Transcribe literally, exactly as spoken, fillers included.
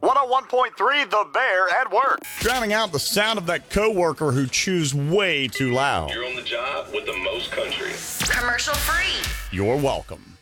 one oh one point three The Bear at Work. Drowning out the sound of that coworker who chews way too loud. You're on the job with the most country. Commercial free. You're welcome.